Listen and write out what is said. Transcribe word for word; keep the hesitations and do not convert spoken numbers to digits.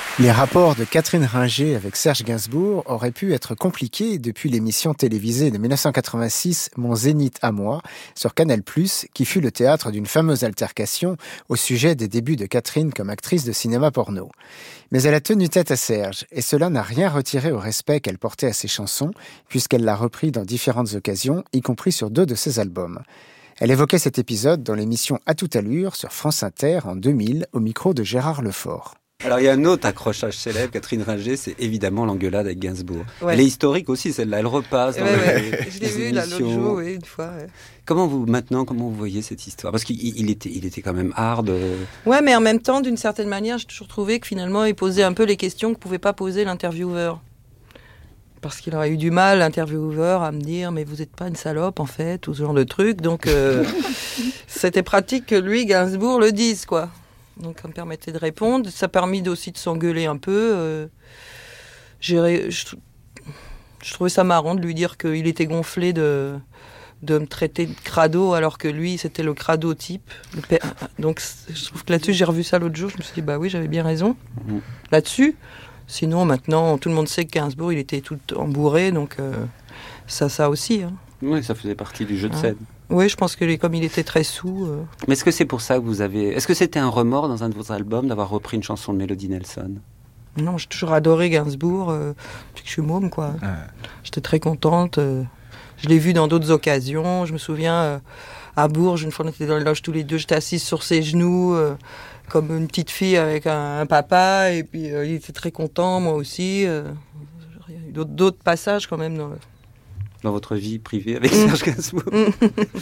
Les rapports de Catherine Ringer avec Serge Gainsbourg auraient pu être compliqués depuis l'émission télévisée de dix-neuf cent quatre-vingt-six « Mon Zénith à moi » sur Canal plus, qui fut le théâtre d'une fameuse altercation au sujet des débuts de Catherine comme actrice de cinéma porno. Mais elle a tenu tête à Serge, et cela n'a rien retiré au respect qu'elle portait à ses chansons, puisqu'elle l'a repris dans différentes occasions, y compris sur deux de ses albums. Elle évoquait cet épisode dans l'émission À toute allure sur France Inter en deux mille, au micro de Gérard Lefort. Alors il y a un autre accrochage célèbre, Catherine Ringer, c'est évidemment l'engueulade avec Gainsbourg. Ouais. Elle est historique aussi, celle-là, elle repasse dans ouais, les, ouais. Je l'ai les vu là, l'autre émissions. jour, oui, une fois. Ouais. Comment vous, maintenant, comment vous voyez cette histoire ? Parce qu'il il était, il était quand même hard. euh, Ouais, mais en même temps, d'une certaine manière, j'ai toujours trouvé que finalement, il posait un peu les questions que pouvait pas poser l'intervieweur. Parce qu'il aurait eu du mal, l'intervieweur, à me dire « mais vous n'êtes pas une salope, en fait », ou ce genre de truc. Donc, euh, c'était pratique que lui, Gainsbourg, le dise, quoi. Donc, ça me permettait de répondre. Ça a permis aussi de s'engueuler un peu. Euh, j'ai, je, je trouvais ça marrant de lui dire qu'il était gonflé de, de me traiter de crado, alors que lui, c'était le crado type. Le père. Donc, je trouve que là-dessus, j'ai revu ça l'autre jour. Je me suis dit « bah oui, j'avais bien raison. Mmh. » Là-dessus. Sinon, maintenant, tout le monde sait que Gainsbourg, il était tout embourré, donc euh, ça, ça aussi. Hein. Oui, ça faisait partie du jeu de scène. Hein. Oui, je pense que les, comme il était très sous... Euh... Mais est-ce que c'est pour ça que vous avez... Est-ce que c'était un remords dans un de vos albums d'avoir repris une chanson de Mélodie Nelson ? Non, j'ai toujours adoré Gainsbourg, euh, depuis que je suis môme, quoi. Ah. J'étais très contente. Euh, je l'ai vu dans d'autres occasions. Je me souviens, euh, à Bourges, une fois, on était dans les loges tous les deux, j'étais assise sur ses genoux... Euh, comme une petite fille avec un, un papa, et puis euh, il était très content, moi aussi. Euh, il y a eu d'autres, d'autres passages quand même dans, le... dans votre vie privée avec Serge Gainsbourg.